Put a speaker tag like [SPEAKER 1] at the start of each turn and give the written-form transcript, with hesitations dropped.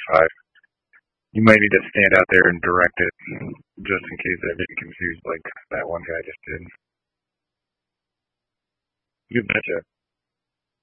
[SPEAKER 1] 5. You might need to stand out there and direct it, just in case they're getting confused like that one guy just did. You betcha.